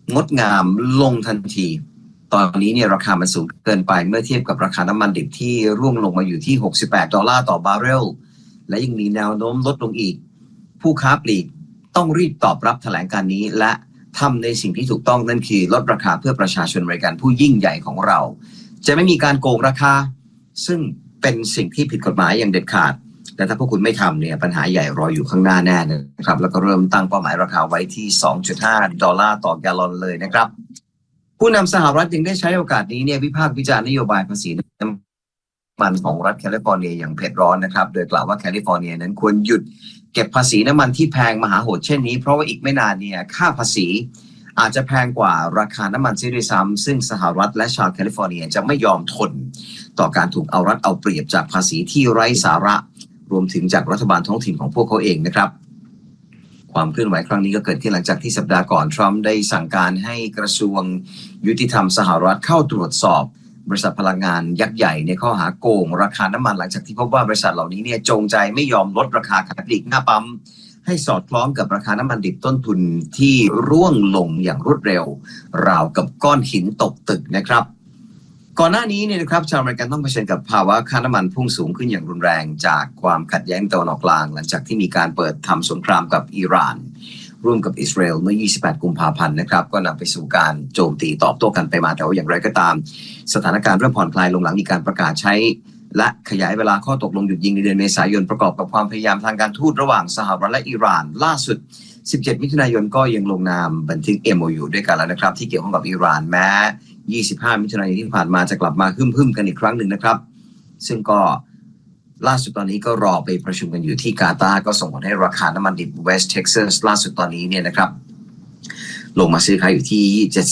งดงามลงทันทีตอนนี้เนี่ยราคามันสูงเกินไปเมื่อเทียบกับราคาน้ำมันดิบที่ร่วงลงมาอยู่ที่$68ต่อบาร์เรลและยังมีแนวโน้มลดลงอีกผู้ค้าปลีกต้องรีบตอบรับแถลงการณ์นี้และทำในสิ่งที่ถูกต้องนั่นคือลดราคาเพื่อประชาชนบริการผู้ยิ่งใหญ่ของเราจะไม่มีการโกงราคาซึ่งเป็นสิ่งที่ผิดกฎหมายอย่างเด็ดขาดแต่ถ้าพวกคุณไม่ทำเนี่ยปัญหาใหญ่รออยู่ข้างหน้าแน่นะครับแล้วก็เริ่มตั้งเป้าหมายราคาไว้ที่$2.5ต่อแกลลอนเลยนะครับผู้นำสหรัฐยังได้ใช้โอกาสนี้เนี่ยวิพากษ์วิจารณ์นโยบายภาษีน้ำมันของรัฐแคลิฟอร์เนียอย่างเผ็ดร้อนนะครับโดยกล่าวว่าแคลิฟอร์เนียนั้นควรหยุดเก็บภาษีน้ำมันที่แพงมหาโหดเช่นนี้เพราะว่าอีกไม่นานเนี่ยค่าภาษีอาจจะแพงกว่าราคาน้ำมันเสียด้วยซ้ำซึ่งสหรัฐและชาวแคลิฟอร์เนียจะไม่ยอมทนต่อการถูกเอารัดเอาเปรียบจากภาษีที่ไร้สาระรวมถึงจากรัฐบาลท้องถิ่นของพวกเขาเองนะครับความเคลื่อนไหวครั้งนี้ก็เกิดขึ้นหลังจากที่สัปดาห์ก่อนทรัมป์ได้สั่งการให้กระทรวงยุติธรรมสหรัฐเข้าตรวจสอบบริษัทพลังงานยักษ์ใหญ่ในข้อหาโกงราคาน้ำมันหลังจากที่พบว่าบริษัทเหล่านี้เนี่ยจงใจไม่ยอมลดราคาขายปลีกหน้าปั๊มให้สอดคล้องกับราคาน้ำมันดิบต้นทุนที่ร่วงลงอย่างรวดเร็วราวกับก้อนหินตกตึกนะครับก่อนหน้านี้เนี่ยนะครับชาวอเมริกันต้องเผชิญกับภาวะค่าน้ำมันพุ่งสูงขึ้นอย่างรุนแรงจากความขัดแย้งตะวันออกกลางหลังจากที่มีการเปิดทำสงครามกับอิหร่านร่วมกับอิสราเอลเมื่อ28กุมภาพันธ์นะครับก็นำไปสู่การโจมตีตอบโต้กันไปมาแต่ว่าอย่างไรก็ตามสถานการณ์เริ่มผ่อนคลายลงหลังมีการประกาศใช้และขยายเวลาข้อตกลงหยุดยิงในเดือนเมษายนประกอบกับความพยายามทางการทูตระหว่างสหรัฐและอิหร่านล่าสุด17มิถุนายนก็ยังลงนามบันทึก MOU ด้วยกันแล้วนะครับที่เกี่ยวข้องกับอิหร่านแม้25มิถุนายนที่ผ่านมาจะกลับมาฮึ่มๆกันอีกครั้งหนึ่งนะครับซึ่งก็ล่าสุดตอนนี้ก็รอไปประชุมกันอยู่ที่กาตาร์ก็ส่งผลให้ราคาน้ำมันดิบเวสต์เท็กซัสล่าสุดตอนนี้เนี่ยนะครับลงมาซื้อขายอยู่ที่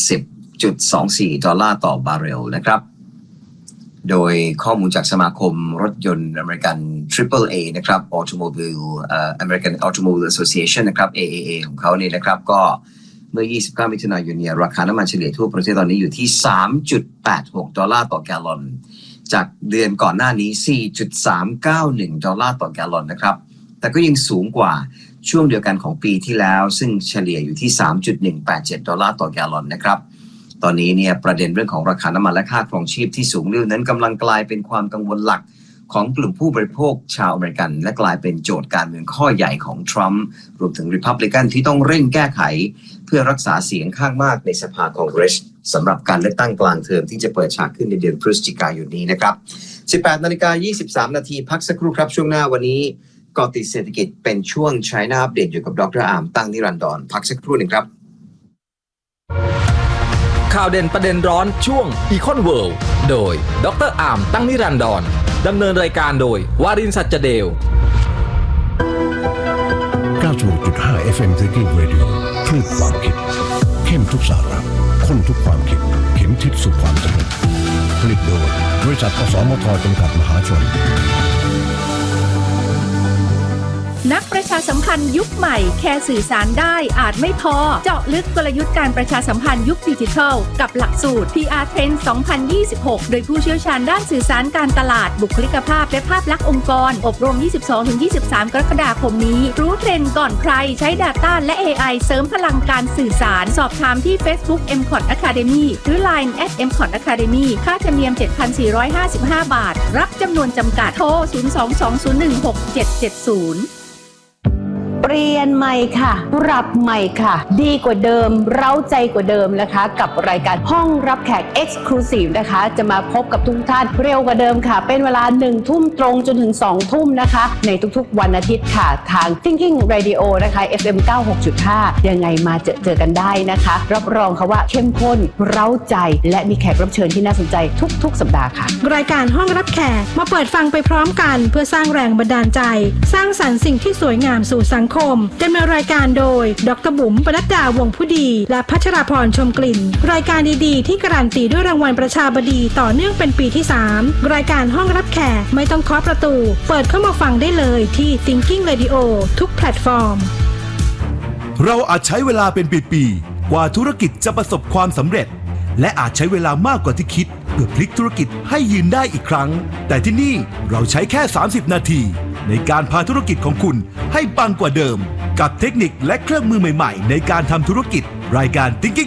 $70.24ต่อบาร์เรลนะครับโดยข้อมูลจากสมาคมรถยนต์อเมริกัน AAA นะครับ American Automobile Association นะครับ AAA ของเขาเนี่ยนะครับก็เมื่อ29มิถุนายนเนี่ยราคาน้ำมันเฉลี่ยทั่วประเทศตอนนี้อยู่ที่$3.86ต่อแกลลอนจากเดือนก่อนหน้านี้$4.391ต่อแกลลอนนะครับแต่ก็ยังสูงกว่าช่วงเดียวกันของปีที่แล้วซึ่งเฉลี่ยอยู่ที่$3.187ต่อแกลลอนนะครับตอนนี้เนี่ยประเด็นเรื่องของราคาน้ำมันและค่าครองชีพที่สูงเรื่องนั้นกำลังกลายเป็นความกังวลหลักของกลุ่มผู้บริโภคชาวอเมริกันและกลายเป็นโจทย์การเมืองข้อใหญ่ของทรัมป์รวมถึงริพับลิกันที่ต้องเร่งแก้ไขเพื่อรักษาเสียงข้างมากในสภาคองเกรสสำหรับการเลือกตั้งกลางเทอมที่จะเปิดฉากขึ้นในเดือนพฤศจิกายนนี้นะครับ 18:23 นาทีพักสักครู่ครับช่วงหน้าวันนี้เกาะติดเศรษฐกิจเป็นช่วง China Update อยู่กับดร.อาร์มตั้งนิรันดรพักสักครู่หนึ่งครับข่าวเด่นประเด็นร้อนช่วง Econ World โดยดร.อาร์มตั้งนิรันดรดำเนินรายการโดยวารินทร์ สัจเดล 96.5 FM Thinking Radio คลื่นความคิดเข้มทุกสาระข้นทุกความคิดเข็มทิศสู่ความสำเร็จผลิตโดยบริษัทอสมทจำกัดมหาชนนักประชาสัมพันธ์ยุคใหม่แค่สื่อสารได้อาจไม่พอเจาะลึกกลยุทธ์การประชาสัมพันธ์ยุคดิจิทัลกับหลักสูตร PR Trend 2026 โดยผู้เชี่ยวชาญด้านสื่อสารการตลาดบุคลิกภาพและภาพลักษณ์องค์กรอบรม 22-23 กรกฎาคมนี้รู้เทรนด์ก่อนใครใช้ Data และ AI เสริมพลังการสื่อสารสอบถามที่ Facebook MCOT Academy หรือ Line @MCOT Academy ค่าธรรมเนียม 7,455 บาทรับจำนวนจำกัดโทร 022016770 เปลี่ยนใหม่ค่ะปรับใหม่ค่ะดีกว่าเดิมเร้าใจกว่าเดิมนะคะกับรายการห้องรับแขก Exclusive นะคะจะมาพบกับทุกท่านเร็วกว่าเดิมค่ะเป็นเวลา 1 ทุ่มตรงจนถึง 2 ทุ่มนะคะในทุกๆวันอาทิตย์ค่ะทาง Thinking Radio นะคะ FM 96.5 ยังไงมาเจอกันได้นะคะรับรองค่ะว่าเข้มข้นเร้าใจและมีแขกรับเชิญที่น่าสนใจทุกสัปดาห์ค่ะรายการห้องรับแขกมาเปิดฟังไปพร้อมกันเพื่อสร้างแรงบันดาลใจสร้างสรรค์สิ่งที่สวยงามสู่สังคมดำเนินรายการโดยดร.บุ๋มปนัดดาวงผู้ดีและพัชราพรชมกลิ่นรายการดีๆที่การันตีด้วยรางวัลประชาบดีต่อเนื่องเป็นปีที่ 3รายการห้องรับแขกไม่ต้องเคาะประตูเปิดเข้ามาฟังได้เลยที่ Thinking Radio ทุกแพลตฟอร์มเราอาจใช้เวลาเป็นปีๆกว่าธุรกิจจะประสบความสำเร็จและอาจใช้เวลามากกว่าที่คิดเพื่อพลิกธุรกิจให้ยืนได้อีกครั้งแต่ที่นี่เราใช้แค่30นาทีในการพาธุรกิจของคุณให้ปังกว่าเดิมกับเทคนิคและเครื่องมือใหม่ๆในการทำธุรกิจรายการ Thinking